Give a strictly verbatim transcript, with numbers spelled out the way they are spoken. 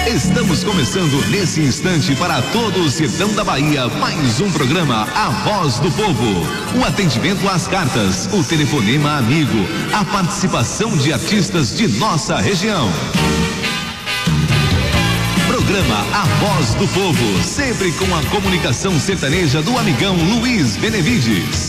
Estamos começando nesse instante para todo o sertão da Bahia, mais um programa A Voz do Povo. O atendimento às cartas, o telefonema amigo, a participação de artistas de nossa região. Programa A Voz do Povo, sempre com a comunicação sertaneja do amigão Luiz Benevides.